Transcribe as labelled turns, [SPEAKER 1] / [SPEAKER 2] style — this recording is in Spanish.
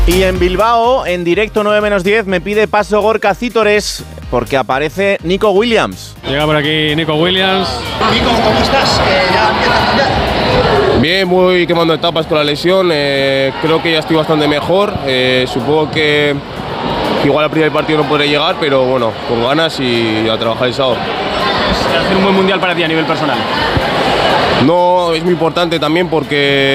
[SPEAKER 1] Y en Bilbao, en directo 9-10, me pide paso Gorka Cítores porque aparece Nico Williams.
[SPEAKER 2] Llega por aquí Nico Williams.
[SPEAKER 3] Nico, ¿cómo estás? Ya empieza el mundial.
[SPEAKER 4] Bien, voy quemando etapas con la lesión. Creo que ya estoy bastante mejor. Supongo que igual al primer partido no podré llegar, pero bueno, con ganas y a trabajar el sábado.
[SPEAKER 2] ¿Es hacer un buen mundial para ti a nivel personal?
[SPEAKER 4] No, es muy importante también porque